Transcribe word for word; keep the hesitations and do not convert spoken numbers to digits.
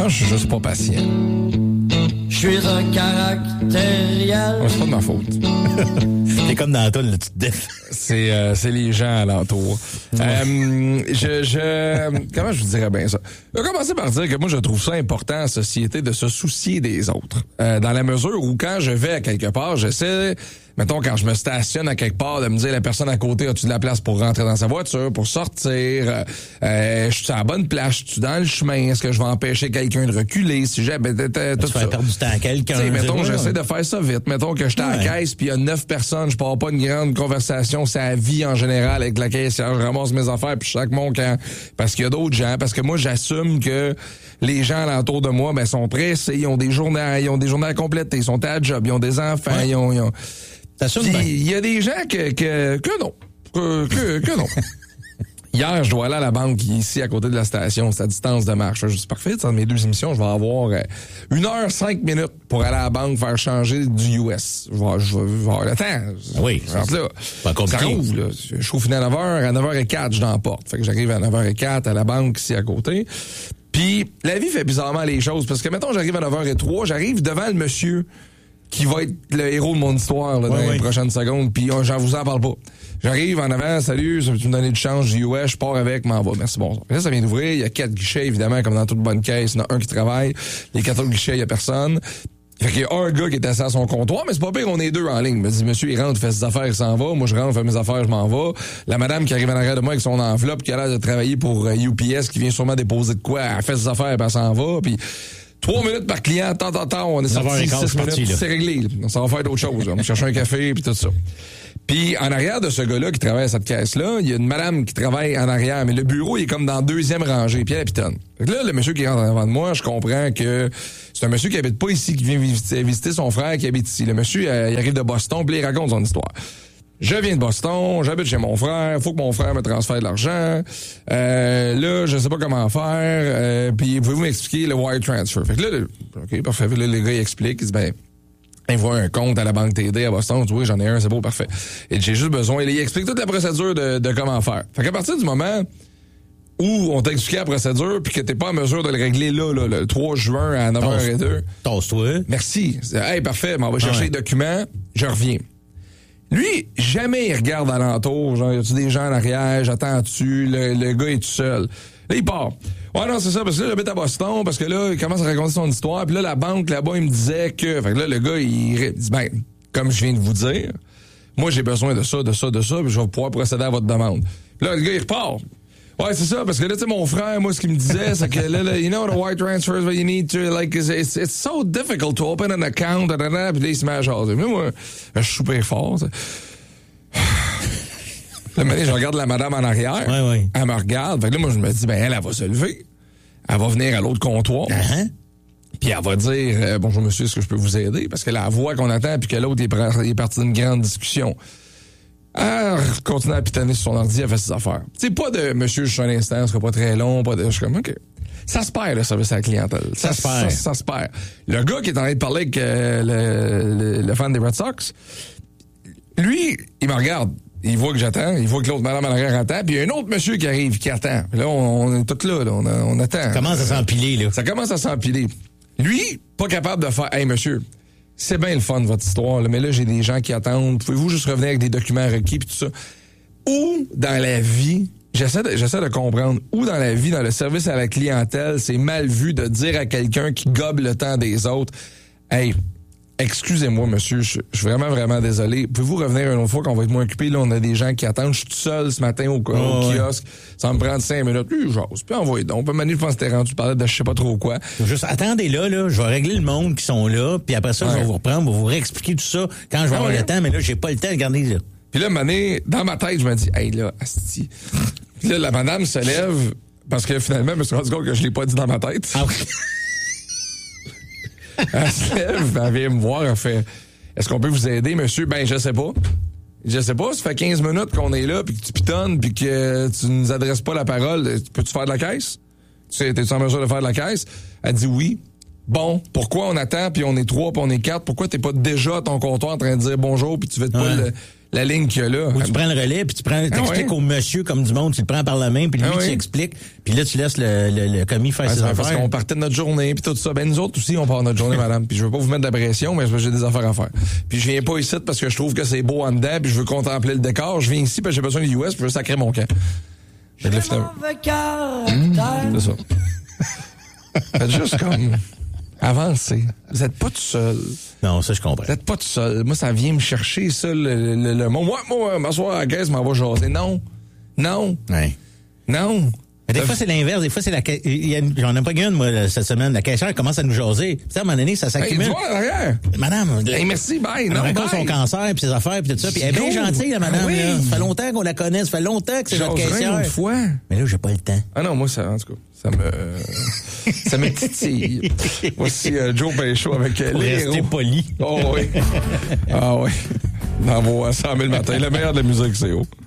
pense que je suis juste pas patient. Je suis un caractériel. Oh, c'est pas de ma faute. C'est comme dans la toune, là, tu te défais. C'est, euh, c'est les gens alentour. Ouais. Euh, je, je, comment je vous dirais bien ça? Je vais commencer par dire que moi, je trouve ça important en société de se soucier des autres. Euh, dans la mesure où quand je vais à quelque part, j'essaie, mettons, quand je me stationne à quelque part, de me dire la personne à côté, as-tu de la place pour rentrer dans sa voiture, pour sortir? Euh, je suis à la bonne place, je suis dans le chemin, est-ce que je vais empêcher quelqu'un de reculer? Si j'ai, ben, tout tu ça. vas perdre du temps à quelqu'un. T'sais, mettons, ouais, j'essaie ouais. de faire ça vite. Mettons que j'étais à ouais. la caisse, puis il y a neuf personnes, je pars pas une grande conversation, c'est la vie en général avec la caissière, je ramasse mes affaires, puis je sac mon camp. Parce qu'il y a d'autres gens, parce que moi, j'assume que les gens alentour de moi, ben, sont pressés, ils ont des journées, ils ont des journées à compléter, ils sont à la job, ils ont des enfants, ouais. ils ont, ils ont... Il y a des gens que, que, que non. Que, que, que non. Hier, je dois aller à la banque ici, à côté de la station. C'est à distance de marche. Je dis, parfait, dans mes deux émissions, je vais avoir euh, une heure, cinq minutes pour aller à la banque faire changer du U S. Je vais, je vais, je vais avoir le temps. Oui. Je rentre là. Pas compliqué. Ça rouvre, là. Je suis au final à neuf heures. À neuf heures quinze, je l'emporte. Fait que j'arrive à neuf heures quinze à la banque ici à côté. Puis, la vie fait bizarrement les choses. Parce que, mettons, j'arrive à neuf heures trois, j'arrive devant le monsieur qui va être le héros de mon histoire là, dans ouais, les ouais. prochaines secondes. Puis, j'en vous en parle pas. J'arrive en avant, salut, ça tu me donner du change du U S, je pars avec, m'en va, merci, bon. Puis là, ça vient d'ouvrir, il y a quatre guichets, évidemment, comme dans toute bonne caisse, il y en a un qui travaille, les quatre autres guichets, il y a personne. Fait qu'il y a un gars qui est assis à son comptoir, mais c'est pas pire, on est deux en ligne. Il me dit, monsieur, il rentre, il fait ses affaires, il s'en va. Moi, je rentre, je fais mes affaires, je m'en vais. La madame qui arrive en arrière de moi avec son enveloppe, qui a l'air de travailler pour U P S, qui vient sûrement déposer de quoi, elle fait ses affaires, puis elle s'en va, puis trois minutes par client, tant, tant, tant, on est sorti six minutes, c'est réglé. On s'en va faire d'autres choses. On cherche un café, puis tout ça. Puis en arrière de ce gars-là qui travaille à cette caisse-là, il y a une madame qui travaille en arrière, mais le bureau il est comme dans la deuxième rangée, puis elle pitonne. Fait que là, le monsieur qui rentre en avant de moi, je comprends que c'est un monsieur qui habite pas ici, qui vient visiter, visiter son frère qui habite ici. Le monsieur, euh, il arrive de Boston, puis il raconte son histoire. Je viens de Boston, j'habite chez mon frère, faut que mon frère me transfère de l'argent. Euh, là, je sais pas comment faire, euh, puis pouvez-vous m'expliquer le wire transfer? Fait que là, le, OK, parfait. Là, le gars, il explique, il dit, ben, il voit un compte à la banque T D à Boston, tu vois, j'en ai un, c'est beau, parfait. Et j'ai juste besoin, il explique toute la procédure de, de comment faire. Fait qu'à partir du moment où on t'a expliqué la procédure puis que t'es pas en mesure de le régler là, là le trois juin à neuf heures deux. Tasse-toi. Merci. Hey, parfait, m'en va chercher les documents, je reviens. Lui, jamais il regarde alentour, genre, y a-tu des gens en arrière, j'attends-tu, le, le gars est tout seul. Là, il part. Ouais, non, c'est ça, parce que là, j'habite à Boston, parce que là, il commence à raconter son histoire, puis là, la banque, là-bas, il me disait que... Fait que là, le gars, il dit, ben, comme je viens de vous dire, moi, j'ai besoin de ça, de ça, de ça, puis je vais pouvoir procéder à votre demande. Puis là, le gars, il repart. Ouais, c'est ça, parce que là, tu sais, mon frère, moi, ce qu'il me disait, c'est que là, là, you know, the wire transfers, what you need to, like, it's, it's so difficult to open an account, da, da, da, puis là, il se met à jaser. Mais moi, je suis super fort, ça. Là, je regarde la madame en arrière. Ouais, ouais. Elle me regarde. Fait que là, moi, je me dis, ben, elle, elle va se lever. Elle va venir à l'autre comptoir. Uh-huh. Puis elle va dire, euh, bonjour, monsieur, est-ce que je peux vous aider? Parce que la voix qu'on attend, puis que l'autre est, est parti d'une grande discussion. Elle continue à pitonner sur son ordi, elle fait ses affaires. Tu sais, pas de, monsieur, je suis un instant, ce sera pas très long, pas de, je suis comme, OK. Ça se perd, le service à la clientèle. Ça, ça se perd. Ça, ça se perd. Le gars qui est en train de parler avec euh, le, le, le fan des Red Sox, lui, il me regarde. Il voit que j'attends, il voit que l'autre madame en arrière attend, puis il y a un autre monsieur qui arrive, qui attend. Puis là, on, on est tous là, là on, on attend. Ça commence à s'empiler, là. Ça commence à s'empiler. Lui, pas capable de faire, hey, monsieur, c'est bien le fun, votre histoire, là, mais là, j'ai des gens qui attendent. Pouvez-vous juste revenir avec des documents requis, puis tout ça? Où, dans la vie, j'essaie de, j'essaie de comprendre, où dans la vie, dans le service à la clientèle, c'est mal vu de dire à quelqu'un qui gobe le temps des autres, hey, excusez-moi, monsieur, je, je suis vraiment, vraiment désolé. Pouvez-vous revenir une autre fois qu'on va être moins occupé? Là, on a des gens qui attendent. Je suis tout seul ce matin au, au oh, kiosque. Ouais. Ça va me prendre cinq minutes. Puis, j'ose. Puis, envoyez donc. Manu, je pense que t'es rendu parler de je sais pas trop quoi. Juste, attendez là, là. Je vais régler le monde qui sont là. Puis après ça, ouais. je vais vous reprendre, vous réexpliquer tout ça quand je vais ah, avoir ouais. le temps. Mais là, j'ai pas le temps de garder là. Puis là, Mané, dans ma tête, je me dis, hey, là, asti. Puis là, la madame se lève parce que finalement, je me suis rendu compte que je l'ai pas dit dans ma tête. Ah oui. Elle se lève, elle vient me voir, elle fait, est-ce qu'on peut vous aider, monsieur? Ben, je sais pas. Je sais pas, ça fait quinze minutes qu'on est là, puis que tu pitonnes, puis que tu nous adresses pas la parole. Peux-tu faire de la caisse? Tu sais, t'es-tu en mesure de faire de la caisse? Elle dit oui. Bon, pourquoi on attend, puis on est trois, puis on est quatre? Pourquoi t'es pas déjà à ton comptoir en train de dire bonjour, puis tu veux te ouais. pas le... la ligne qu'il y a là. Ou tu prends le relais, puis tu prends, t'expliques ah ouais. au monsieur comme du monde, tu le prends par la main, puis lui, ah tu ouais. expliques, puis là, tu laisses le, le, le commis faire Ouais, ses c'est affaires. parce qu'on partait de notre journée, puis tout ça. Ben, nous autres aussi, on part de notre journée, madame. Puis je veux pas vous mettre de la pression, mais j'ai des affaires à faire. Puis je viens pas ici parce que je trouve que c'est beau en dedans, puis je veux contempler le décor. Je viens ici parce que j'ai besoin du U S, puis je veux sacrer mon camp. Fait que là, finalement... C'est ça. Faites juste comme... Avancez. Vous êtes pas tout seul. Non, ça, je comprends. Vous êtes pas tout seul. Moi, ça vient me chercher, ça, le... le, le moi, moi, moi, m'asseoir à la caisse, m'en va jaser. Non. Non. Ouais. Non. Mais des fois, c'est l'inverse. Des fois, c'est la ca... J'en ai pas une, moi, cette semaine. La caissière commence à nous jaser. Puis, à un moment donné, ça s'accumule. Hey, tu vois, derrière. Madame. Hey, merci, bye. Elle Non, raconte bye. son cancer, puis ses affaires, puis tout ça. Puis elle est bien Go. gentille, la madame. Ah oui. Là. Ça fait longtemps qu'on la connaît. Ça fait longtemps que c'est notre J'oserais caissière. une fois. Mais là, j'ai pas le temps. Ah non, moi, ça, en tout cas, ça me, ça me titille. Voici euh, Joe Péchaud avec euh, Pour les rester héros. poli. Oh oui. Ah oui. Dans vos cent mille matins. Le meilleur de la musique, c'est haut.